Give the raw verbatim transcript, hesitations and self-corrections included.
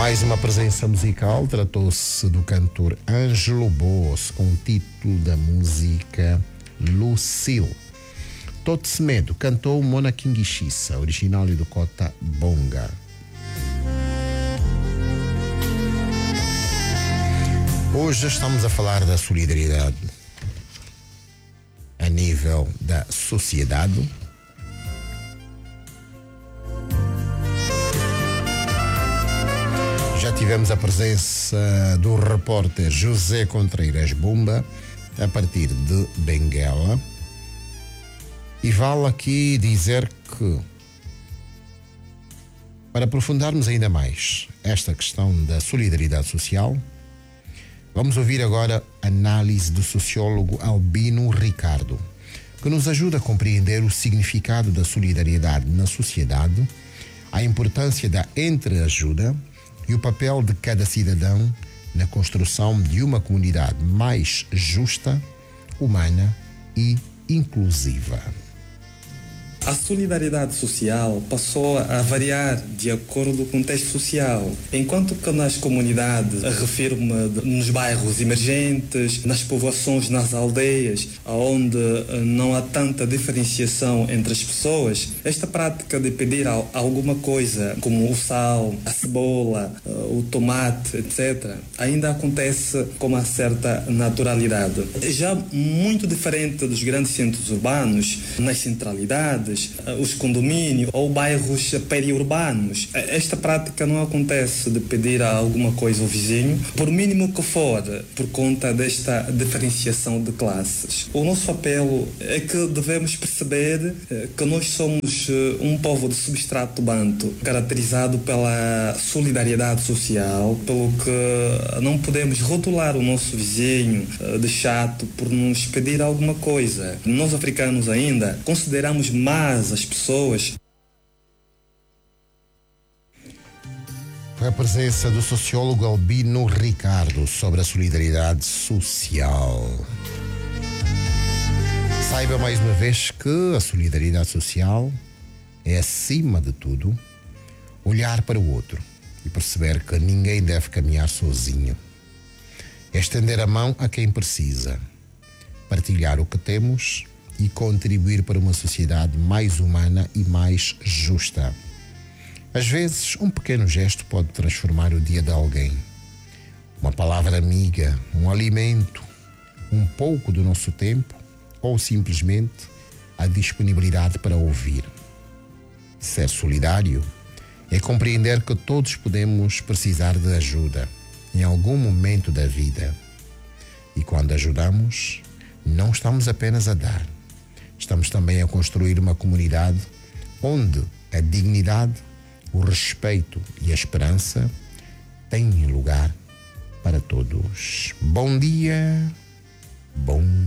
Mais uma presença musical, tratou-se do cantor Ângelo Boas, com o título da música Lucille. Todo Semedo cantou Mona Kingichisa, original do Cota Bonga. Hoje estamos a falar da solidariedade a nível da sociedade. Já tivemos a presença do repórter José Contreiras Bumba, a partir de Benguela. E vale aqui dizer que, para aprofundarmos ainda mais esta questão da solidariedade social, vamos ouvir agora a análise do sociólogo Albino Ricardo, que nos ajuda a compreender o significado da solidariedade na sociedade, a importância da entreajuda e o papel de cada cidadão na construção de uma comunidade mais justa, humana e inclusiva. A solidariedade social passou a variar de acordo com o contexto social. Enquanto que nas comunidades, refiro-me nos bairros emergentes, nas povoações, nas aldeias, onde não há tanta diferenciação entre as pessoas, esta prática de pedir alguma coisa, como o sal, a cebola, o tomate, etcétera, ainda acontece com uma certa naturalidade. Já muito diferente dos grandes centros urbanos, nas centralidades, os condomínios ou bairros periurbanos. Esta prática não acontece de pedir alguma coisa ao vizinho, por mínimo que for, por conta desta diferenciação de classes. O nosso apelo é que devemos perceber que nós somos um povo de substrato banto, caracterizado pela solidariedade social, pelo que não podemos rotular o nosso vizinho de chato por nos pedir alguma coisa. Nós africanos ainda consideramos mais as pessoas. Foi a presença do sociólogo Albino Ricardo sobre a solidariedade social. Saiba mais uma vez que a solidariedade social é, acima de tudo, olhar para o outro e perceber que ninguém deve caminhar sozinho. É estender a mão a quem precisa, partilhar o que temos e contribuir para uma sociedade mais humana e mais justa. Às vezes, um pequeno gesto pode transformar o dia de alguém. Uma palavra amiga, um alimento, um pouco do nosso tempo ou simplesmente a disponibilidade para ouvir. Ser solidário é compreender que todos podemos precisar de ajuda em algum momento da vida. E quando ajudamos, não estamos apenas a dar. Estamos também a construir uma comunidade onde a dignidade, o respeito e a esperança têm lugar para todos. Bom dia, bom